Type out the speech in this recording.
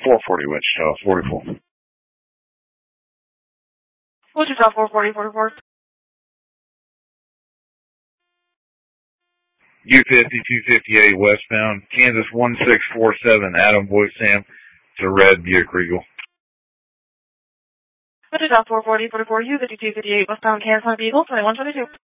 440 Wichita, 44. Wichita 440, 44. U-50, 258 westbound, Kansas 1647, Adam Boyd Sam, to red Buick Regal. Wichita 440, 44, U-50, 258 westbound, Kansas Beagle, 2122.